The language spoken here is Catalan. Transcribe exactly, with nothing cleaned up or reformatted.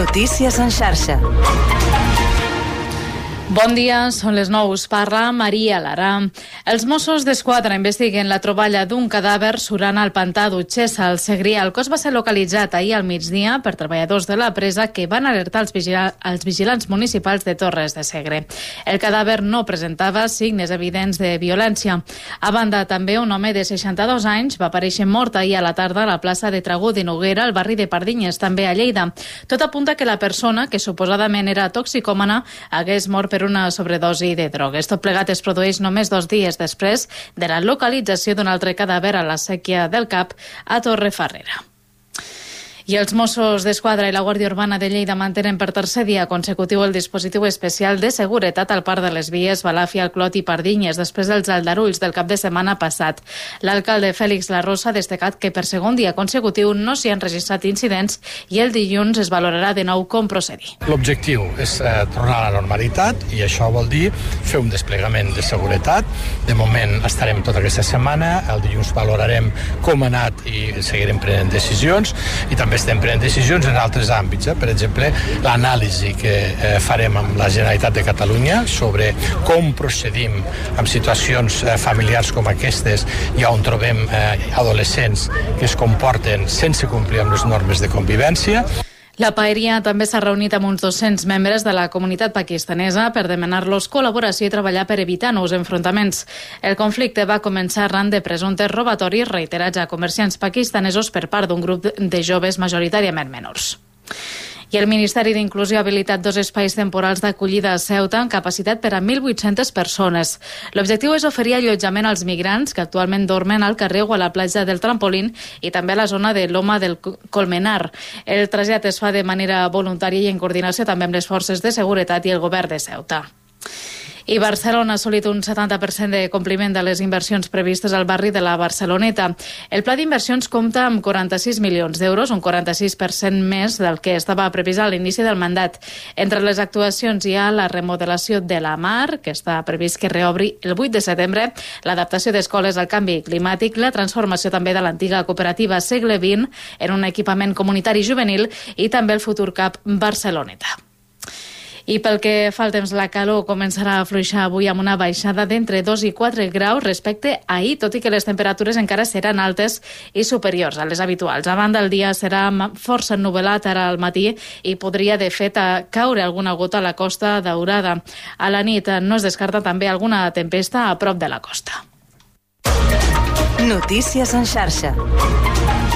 Notícies en xarxa. Bon dia, són les nou. Us parla Maria Lara. Els Mossos d'Esquadra investiguen la troballa d'un cadàver surant al pantà d'Utxessa, al Segrià. El cos va ser localitzat ahir al migdia per treballadors de la presa que van alertar els, vigila els vigilants municipals de Torres de Segre. El cadàver no presentava signes evidents de violència. A banda, també un home de seixanta-dos anys va aparèixer mort ahir a la tarda a la plaça de Tragó de Noguera, al barri de Pardinyes, també a Lleida. Tot apunta que la persona, que suposadament era toxicòmana, hagués mort per una sobredosi de drogues. Tot plegat es produeix només dos dies després de la localització d'un altre cadàver a la Sèquia del Cap, a Torrefarrera. I els Mossos d'Esquadra i la Guàrdia Urbana de Lleida mantenen per tercer dia consecutiu el dispositiu especial de seguretat al Parc de les Vies, Balàfia, Clot i Pardinyes, després dels aldarulls del cap de setmana passat. L'alcalde Fèlix Larrosa ha destacat que per segon dia consecutiu no s'hi han registrat incidents i el dilluns es valorarà de nou com procedir. L'objectiu és eh, tornar a la normalitat i això vol dir fer un desplegament de seguretat. De moment estarem tota aquesta setmana, el dilluns valorarem com ha anat i seguirem prenent decisions i també estem prenent decisions en altres àmbits. Eh? Per exemple, l'anàlisi que eh, farem amb la Generalitat de Catalunya sobre com procedim en situacions eh, familiars com aquestes i on trobem eh, adolescents que es comporten sense complir amb les normes de convivència. La Paeria també s'ha reunit amb uns dos-cents membres de la comunitat pakistanesa per demanar-los col·laboració i treballar per evitar nous enfrontaments. El conflicte va començar arran de presumptes robatoris reiterats a comerciants pakistanesos per part d'un grup de joves majoritàriament menors. I el Ministeri d'Inclusió ha habilitat dos espais temporals d'acollida a Ceuta amb capacitat per a mil vuit-centes persones. L'objectiu és oferir allotjament als migrants que actualment dormen al carrer o a la platja del Trampolín i també a la zona de Loma del Colmenar. El trasllat es fa de manera voluntària i en coordinació també amb les forces de seguretat i el govern de Ceuta. I Barcelona ha assolit un setanta per cent de compliment de les inversions previstes al barri de la Barceloneta. El pla d'inversions compta amb quaranta-sis milions d'euros, un quaranta-sis per cent més del que estava previst a l'inici del mandat. Entre les actuacions hi ha la remodelació de la Mar, que està previst que reobri el vuit de setembre, l'adaptació d'escoles al canvi climàtic, la transformació també de l'antiga cooperativa Segle vint en un equipament comunitari juvenil i també el futur CAP Barceloneta. I pel que fa al temps, la calor començarà a afluixar avui amb una baixada d'entre dos i quatre graus respecte a ahir, tot i que les temperatures encara seran altes i superiors a les habituals. A banda, el dia serà força ennuvolat ara al matí i podria, de fet, caure alguna gota a la Costa Daurada. A la nit no es descarta també alguna tempesta a prop de la costa. Notícies en xarxa.